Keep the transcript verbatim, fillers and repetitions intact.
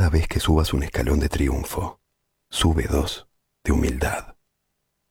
Cada vez que subas un escalón de triunfo, sube dos de humildad.